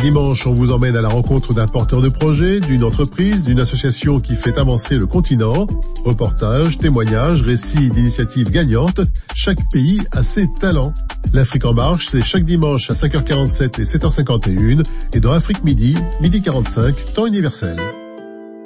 dimanche, on vous emmène à la rencontre d'un porteur de projet, d'une entreprise, d'une association qui fait avancer le continent. Reportages, témoignages, récits d'initiatives gagnantes. Chaque pays a ses talents. L'Afrique en marche, c'est chaque dimanche à 5h47 et 7h51 et dans Afrique Midi, midi 45, temps universel.